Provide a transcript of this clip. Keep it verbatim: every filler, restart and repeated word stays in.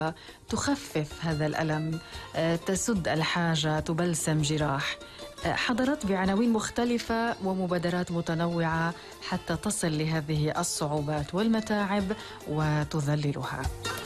تخفف هذا الألم، تسد الحاجة، تبلسم جراح. حضرت بعناوين مختلفة ومبادرات متنوعة حتى تصل لهذه الصعوبات والمتاعب وتذللها.